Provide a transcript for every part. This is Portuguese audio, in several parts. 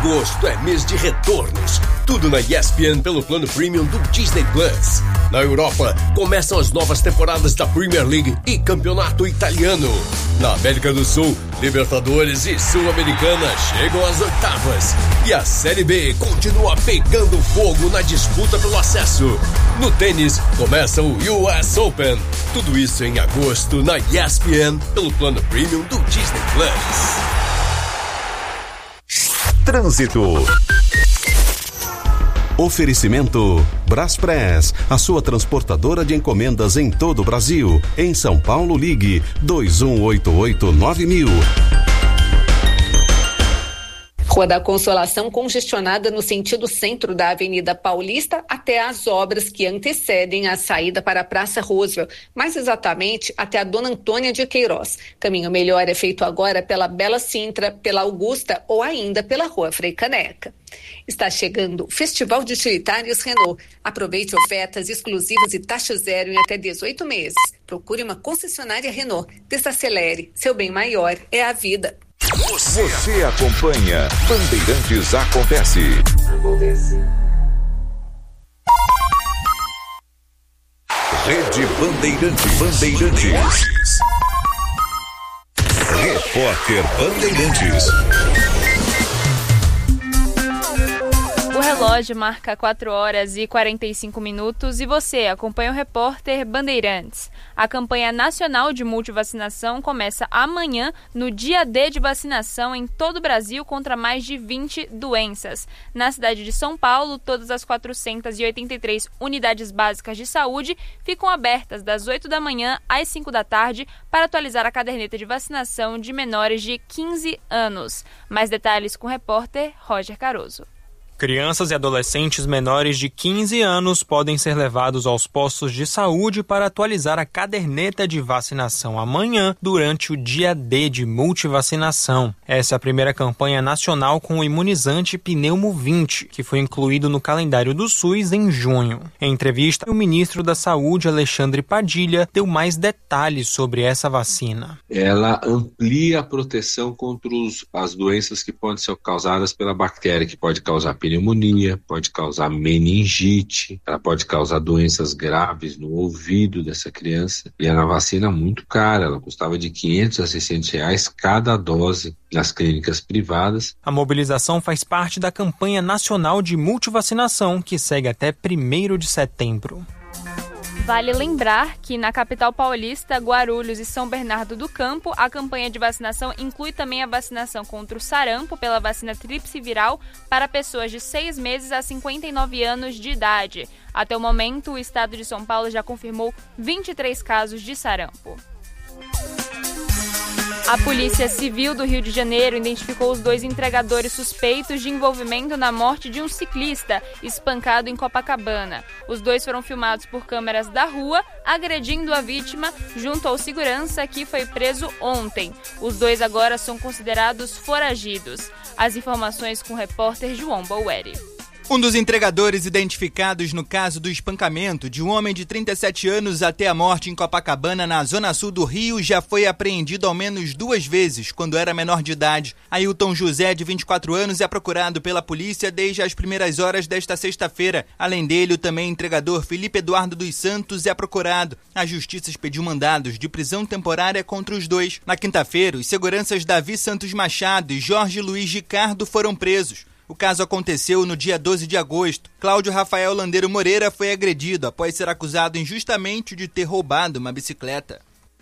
Agosto é mês de retornos. Tudo na ESPN pelo plano premium do Disney Plus. Na Europa, começam as novas temporadas da Premier League e Campeonato Italiano. Na América do Sul, Libertadores e Sul-Americana chegam às oitavas. E a Série B continua pegando fogo na disputa pelo acesso. No tênis, começa o US Open. Tudo isso em agosto na ESPN pelo plano premium do Disney Plus. Trânsito. Oferecimento Braspress, a sua transportadora de encomendas em todo o Brasil. Em São Paulo, ligue 2188-9000. Rua da Consolação congestionada no sentido centro da Avenida Paulista até as obras que antecedem a saída para a Praça Roosevelt, mais exatamente até a Dona Antônia de Queiroz. Caminho melhor é feito agora pela Bela Sintra, pela Augusta ou ainda pela Rua Frei Caneca. Está chegando o Festival de Utilitários Renault. Aproveite ofertas exclusivas e taxa zero em até 18 meses. Procure uma concessionária Renault. Desacelere. Seu bem maior é a vida. Você acompanha Bandeirantes Acontece. Rede Bandeirantes. Repórter Bandeirantes. O relógio marca 4 horas e 45 minutos e você acompanha o Repórter Bandeirantes. A campanha nacional de multivacinação começa amanhã no dia D de vacinação em todo o Brasil contra mais de 20 doenças. Na cidade de São Paulo, todas as 483 unidades básicas de saúde ficam abertas das 8 da manhã às 5 da tarde para atualizar a caderneta de vacinação de menores de 15 anos. Mais detalhes com o repórter Roger Caroso. Crianças e adolescentes menores de 15 anos podem ser levados aos postos de saúde para atualizar a caderneta de vacinação amanhã, durante o dia D de multivacinação. Essa é a primeira campanha nacional com o imunizante Pneumo 20, que foi incluído no calendário do SUS em junho. Em entrevista, o ministro da Saúde, Alexandre Padilha, deu mais detalhes sobre essa vacina. Ela amplia a proteção contra as doenças que podem ser causadas pela bactéria, que pode causar pneumonia, pode causar meningite, ela pode causar doenças graves no ouvido dessa criança. E é uma vacina muito cara, ela custava de R$500 a R$600 cada dose nas clínicas privadas. A mobilização faz parte da campanha nacional de multivacinação, que segue até 1º de setembro. Vale lembrar que na capital paulista, Guarulhos e São Bernardo do Campo, a campanha de vacinação inclui também a vacinação contra o sarampo pela vacina tríplice viral para pessoas de 6 meses a 59 anos de idade. Até o momento, o estado de São Paulo já confirmou 23 casos de sarampo. A Polícia Civil do Rio de Janeiro identificou os 2 entregadores suspeitos de envolvimento na morte de um ciclista espancado em Copacabana. Os 2 foram filmados por câmeras da rua, agredindo a vítima junto ao segurança, que foi preso ontem. Os 2 agora são considerados foragidos. As informações com o repórter João Baueri. Um dos entregadores identificados no caso do espancamento de um homem de 37 anos até a morte em Copacabana, na zona sul do Rio, já foi apreendido ao menos 2 vezes, quando era menor de idade. Ailton José, de 24 anos, é procurado pela polícia desde as primeiras horas desta sexta-feira. Além dele, o também entregador Felipe Eduardo dos Santos é procurado. A justiça expediu mandados de prisão temporária contra os 2. Na quinta-feira, os seguranças Davi Santos Machado e Jorge Luiz Ricardo foram presos. O caso aconteceu no dia 12 de agosto. Cláudio Rafael Landeiro Moreira foi agredido após ser acusado injustamente de ter roubado uma bicicleta.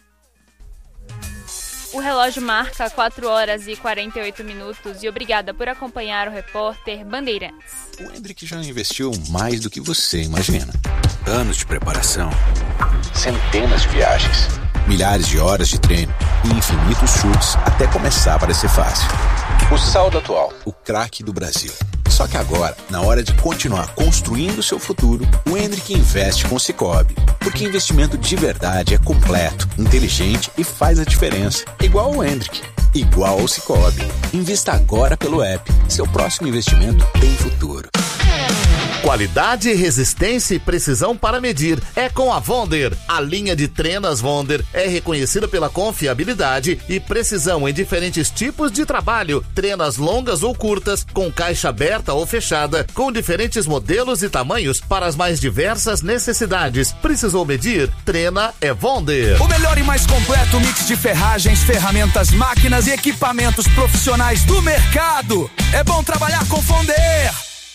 O relógio marca 4 horas e 48 minutos e obrigada por acompanhar o repórter Bandeirantes. O Hendrick já investiu mais do que você imagina. Anos de preparação, centenas de viagens, milhares de horas de treino e infinitos chutes até começar a parecer fácil. O saldo atual, o craque do Brasil. Só que agora, na hora de continuar construindo seu futuro, o Hendrick investe com o Sicoob. Porque investimento de verdade é completo, inteligente e faz a diferença. Igual o Hendrick, igual ao Sicoob. Invista agora pelo app. Seu próximo investimento tem futuro. Qualidade, resistência e precisão para medir é com a Wonder. A linha de trenas Wonder é reconhecida pela confiabilidade e precisão em diferentes tipos de trabalho. Trenas longas ou curtas, com caixa aberta ou fechada, com diferentes modelos e tamanhos para as mais diversas necessidades. Precisou medir? Trena é Wonder. O melhor e mais completo mix de ferragens, ferramentas, máquinas e equipamentos profissionais do mercado. É bom trabalhar com Wonder.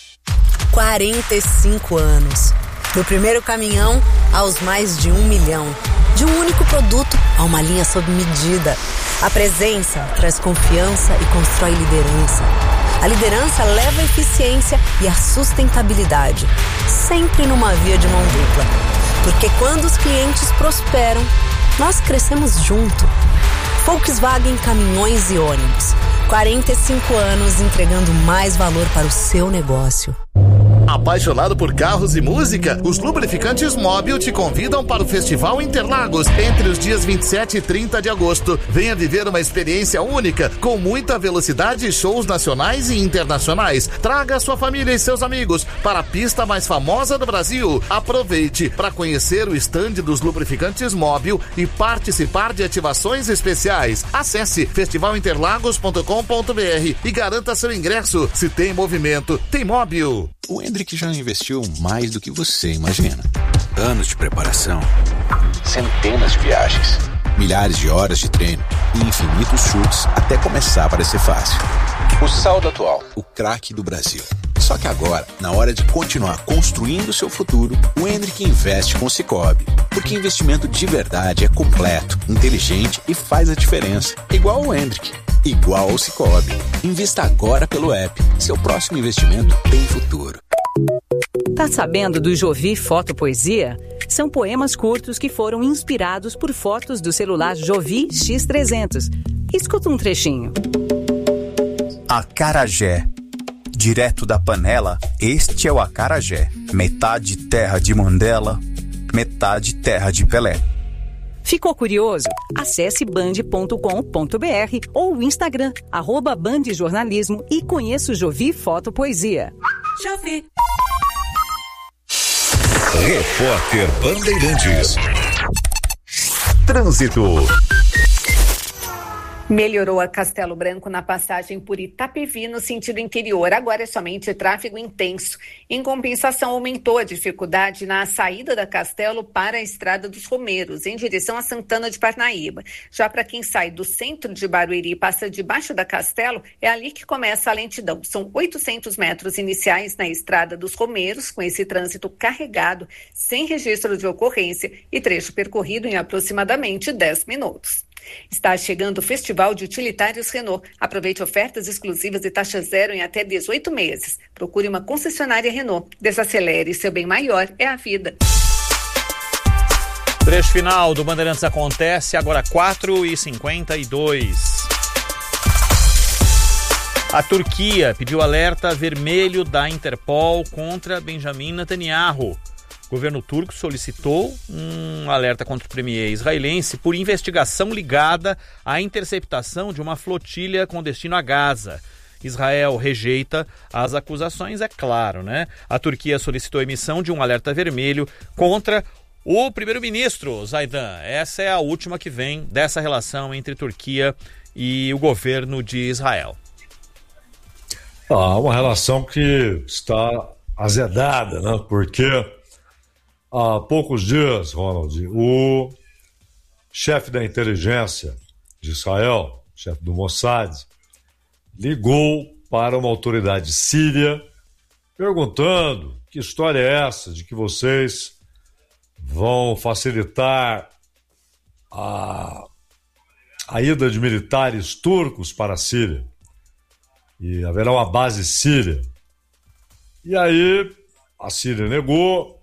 45 anos. Do primeiro caminhão aos mais de 1 milhão. De um único produto a uma linha sob medida. A presença traz confiança e constrói liderança. A liderança leva a eficiência e a sustentabilidade. Sempre numa via de mão dupla. Porque quando os clientes prosperam, nós crescemos junto. Volkswagen Caminhões e Ônibus. 45 anos entregando mais valor para o seu negócio. Apaixonado por carros e música? Os Lubrificantes Móbil te convidam para o Festival Interlagos entre os dias 27 e 30 de agosto. Venha viver uma experiência única, com muita velocidade e shows nacionais e internacionais. Traga sua família e seus amigos para a pista mais famosa do Brasil. Aproveite para conhecer o estande dos Lubrificantes Móbil e participar de ativações especiais. Acesse festivalinterlagos.com.br e garanta seu ingresso. Se tem movimento, tem móvel. O Hendrick já investiu mais do que você imagina. Anos de preparação, centenas de viagens, milhares de horas de treino e infinitos chutes até começar a parecer fácil. O saldo atual, o craque do Brasil. Só que agora, na hora de continuar construindo o seu futuro, o Hendrick investe com o Sicoob. Porque investimento de verdade é completo, inteligente e faz a diferença. Igual o Hendrick. Igual ao Sicoob. Invista agora pelo app. Seu próximo investimento tem futuro. Tá sabendo do Jovi Fotopoesia? São poemas curtos que foram inspirados por fotos do celular Jovi X300. Escuta um trechinho. Acarajé. Direto da panela, este é o acarajé. Metade terra de Mandela, metade terra de Pelé. Ficou curioso? Acesse band.com.br ou o Instagram, @bandjornalismo e conheça o Jovi Fotopoesia. Jovi. Repórter Bandeirantes. Trânsito. Melhorou a Castelo Branco na passagem por Itapevi no sentido interior. Agora é somente tráfego intenso. Em compensação, aumentou a dificuldade na saída da Castelo para a Estrada dos Romeiros, em direção a Santana de Parnaíba. Já para quem sai do centro de Barueri e passa debaixo da Castelo, é ali que começa a lentidão. São 800 metros iniciais na Estrada dos Romeiros, com esse trânsito carregado, sem registro de ocorrência e trecho percorrido em aproximadamente 10 minutos. Está chegando o Festival de Utilitários Renault. Aproveite ofertas exclusivas e taxa zero em até 18 meses. Procure uma concessionária Renault. Desacelere, seu bem maior é a vida. Trecho final do Bandeirantes acontece agora 4h52. A Turquia pediu alerta vermelho da Interpol contra Benjamin Netanyahu. O governo turco solicitou um alerta contra o premier israelense por investigação ligada à interceptação de uma flotilha com destino a Gaza. Israel rejeita as acusações, é claro, né? A Turquia solicitou a emissão de um alerta vermelho contra o primeiro-ministro Zaidan. Essa é a última que vem dessa relação entre Turquia e o governo de Israel. Uma relação que está azedada, né? Porque há poucos dias, Ronald, o chefe da inteligência de Israel, chefe do Mossad, ligou para uma autoridade síria perguntando que história é essa de que vocês vão facilitar a ida de militares turcos para a Síria e haverá uma base síria. E aí a Síria negou.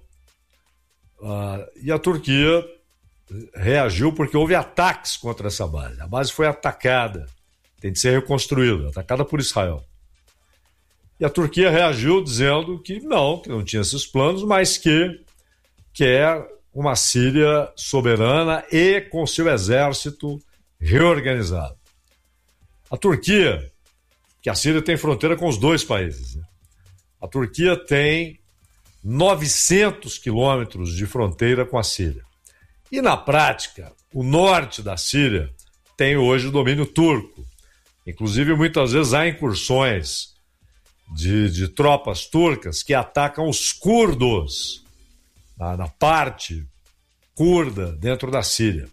E a Turquia reagiu porque houve ataques contra essa base. A base foi atacada, tem de ser reconstruída, atacada por Israel. E a Turquia reagiu dizendo que não tinha esses planos, mas que quer uma Síria soberana e com seu exército reorganizado. A Turquia, que a Síria tem fronteira com os dois países, né? A Turquia tem 900 quilômetros de fronteira com a Síria. E, na prática, o norte da Síria tem hoje o domínio turco. Inclusive, muitas vezes há incursões de tropas turcas que atacam os curdos na parte curda dentro da Síria.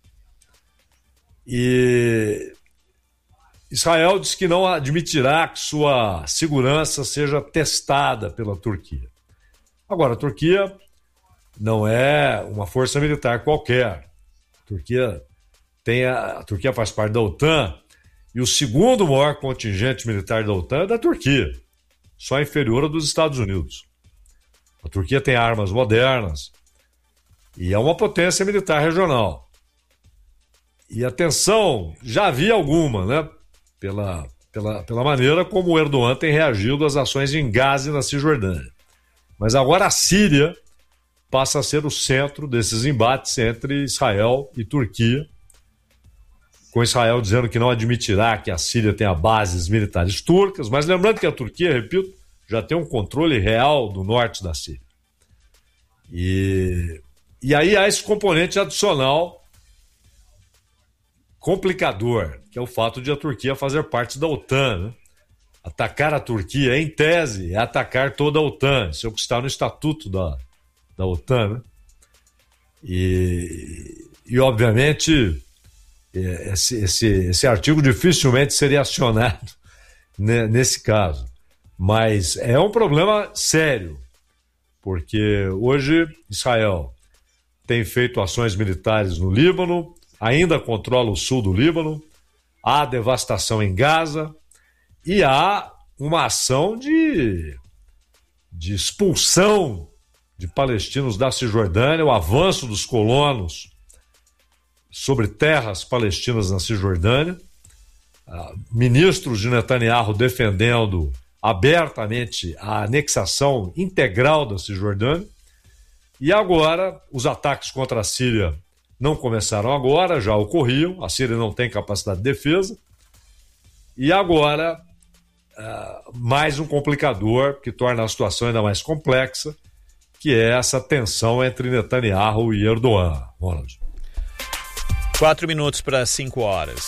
E Israel diz que não admitirá que sua segurança seja testada pela Turquia. Agora, a Turquia não é uma força militar qualquer. A Turquia faz parte da OTAN e o segundo maior contingente militar da OTAN é da Turquia, só inferior ao dos Estados Unidos. A Turquia tem armas modernas e é uma potência militar regional. E atenção, já havia alguma, né? Pela maneira como o Erdogan tem reagido às ações em Gaza e na Cisjordânia. Mas agora a Síria passa a ser o centro desses embates entre Israel e Turquia, com Israel dizendo que não admitirá que a Síria tenha bases militares turcas, mas lembrando que a Turquia, repito, já tem um controle real do norte da Síria. E aí há esse componente adicional complicador, que é o fato de a Turquia fazer parte da OTAN, né? Atacar a Turquia, em tese, é atacar toda a OTAN. Isso é o que está no estatuto da OTAN, né? E obviamente, esse artigo dificilmente seria acionado nesse caso. Mas é um problema sério, porque hoje Israel tem feito ações militares no Líbano, ainda controla o sul do Líbano, há devastação em Gaza e há uma ação de expulsão de palestinos da Cisjordânia, o avanço dos colonos sobre terras palestinas na Cisjordânia, ministros de Netanyahu defendendo abertamente a anexação integral da Cisjordânia, e agora os ataques contra a Síria não começaram agora, já ocorriam, a Síria não tem capacidade de defesa, e agora mais um complicador que torna a situação ainda mais complexa, que é essa tensão entre Netanyahu e Erdogan. Ronald. 4 minutos para 5 horas.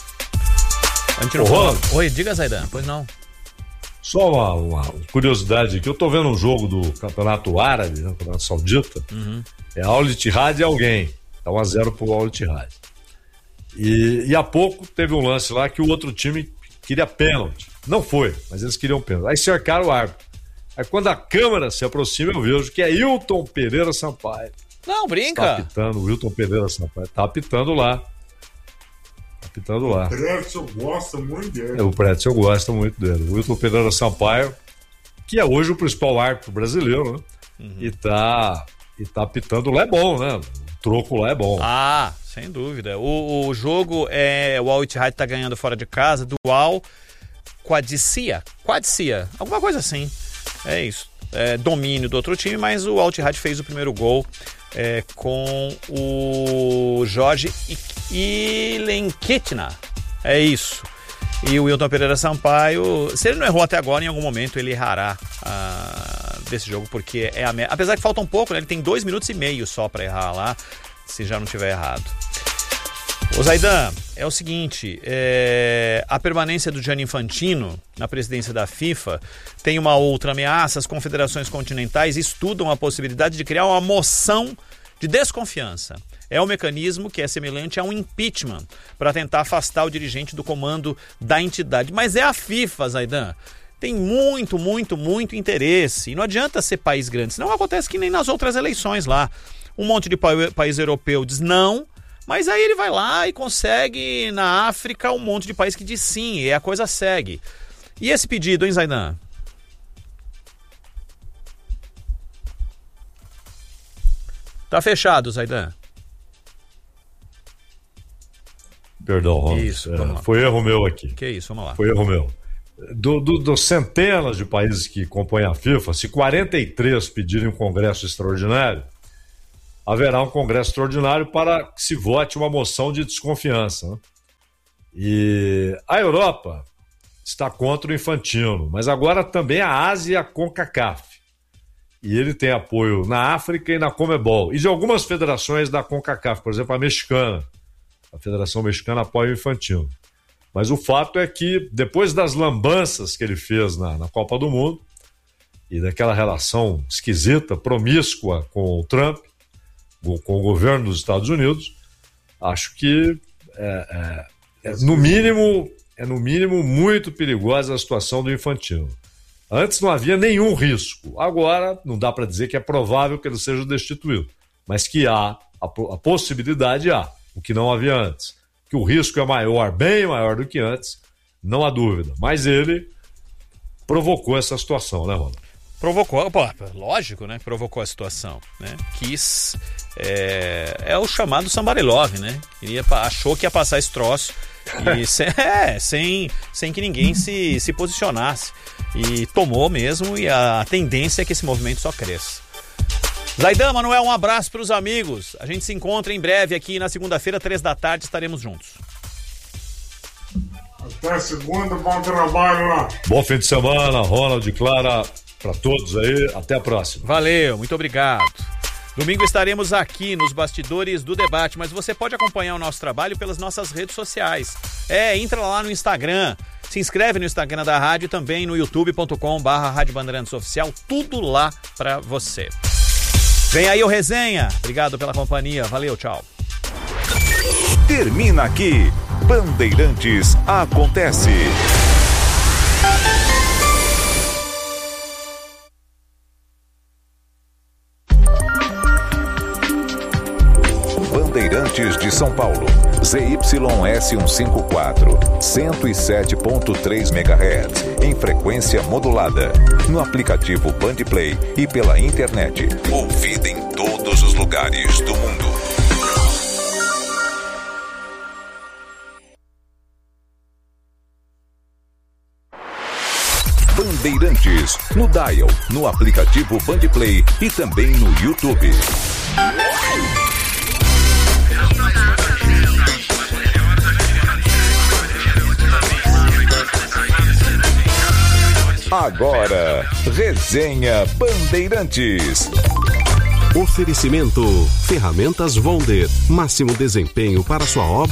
Oi, diga, Zaidan, pois não. Só uma curiosidade aqui, eu estou vendo um jogo do Campeonato Árabe, né, Campeonato Saudita, é Al Ittihad e alguém, está 1-0 para o Al Ittihad. E há pouco teve um lance lá que o outro time queria pênalti. Não foi, mas eles queriam pênalti. Aí cercaram o árbitro. Aí quando a câmera se aproxima, eu vejo que é Hilton Pereira Sampaio. Não, brinca. Está apitando, o Hilton Pereira Sampaio. Está apitando lá. O Pretzel gosta muito dele. O Pretzel gosta muito dele. O Hilton Pereira Sampaio, que é hoje o principal árbitro brasileiro, né? E tá apitando lá, é bom, né? O troco lá é bom. Ah, sem dúvida. O jogo o Al Ittihad tá ganhando fora de casa do Al Qadisiyah, alguma coisa assim. É isso. Domínio do outro time, mas o Al Ittihad fez o primeiro gol com o Jorge Ilenkitna. É isso. E o Hilton Pereira Sampaio, se ele não errou até agora, em algum momento ele errará desse jogo, porque apesar que falta um pouco, né? Ele tem 2 minutos e meio só para errar lá, se já não tiver errado. Ô Zaidan, é o seguinte, a permanência do Gianni Infantino na presidência da FIFA tem uma outra ameaça. As confederações continentais estudam a possibilidade de criar uma moção de desconfiança. É um mecanismo que é semelhante a um impeachment para tentar afastar o dirigente do comando da entidade. Mas é a FIFA, Zaidan. Tem muito, muito, muito interesse. E não adianta ser país grande, senão acontece que nem nas outras eleições lá. Um monte de país europeu diz não, mas aí ele vai lá e consegue na África um monte de país que diz sim, e a coisa segue. E esse pedido, hein, Zaidan? Tá fechado, Zaidan. Perdão, Ronald. Isso, foi erro meu aqui. Que isso, vamos lá. Foi erro meu. Dos centenas de países que compõem a FIFA, se 43 pedirem um congresso extraordinário, haverá um congresso extraordinário para que se vote uma moção de desconfiança, né? E a Europa está contra o Infantino, mas agora também a Ásia e a CONCACAF. E ele tem apoio na África e na Conmebol. E de algumas federações da CONCACAF, por exemplo, a mexicana. A Federação Mexicana apoia o Infantino. Mas o fato é que, depois das lambanças que ele fez na Copa do Mundo, e daquela relação esquisita, promíscua com o Trump, com o governo dos Estados Unidos, acho que no mínimo muito perigosa a situação do Infantino. Antes não havia nenhum risco. Agora não dá para dizer que é provável que ele seja destituído, mas que há a possibilidade, o que não havia antes. Que o risco é maior, bem maior do que antes, não há dúvida. Mas ele provocou essa situação, né, Ronaldo? Provocou, lógico, né? Provocou a situação, né? Quis, é o chamado somebody love, né? Achou que ia passar esse troço e sem que ninguém se posicionasse. E tomou mesmo, e a tendência é que esse movimento só cresça. Zaidan, Manuel, um abraço para os amigos. A gente se encontra em breve aqui na segunda-feira, 15h, estaremos juntos. Até segunda, bom trabalho lá. Bom fim de semana, Ronald, Clara, para todos aí. Até a próxima. Valeu, muito obrigado. Domingo estaremos aqui nos bastidores do debate, mas você pode acompanhar o nosso trabalho pelas nossas redes sociais. Entra lá no Instagram, se inscreve no Instagram da rádio e também no youtube.com/Rádio Bandeirantes Oficial, tudo lá para você. Vem aí o Resenha, obrigado pela companhia, valeu, tchau. Termina aqui, Bandeirantes Acontece. Bandeirantes de São Paulo, ZYS154, 107.3 MHz, em frequência modulada, no aplicativo Bandplay e pela internet, ouvida em todos os lugares do mundo. Bandeirantes, no dial, no aplicativo Bandplay e também no YouTube. Agora, Resenha Bandeirantes. Oferecimento: Ferramentas Wonder. Máximo desempenho para sua obra.